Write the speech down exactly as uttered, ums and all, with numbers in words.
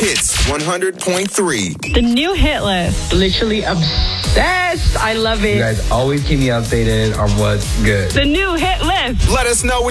Hits one hundred point three. The new hit list. Literally obsessed. I love it. You guys always keep me updated on what's good. The new hit list. Let us know what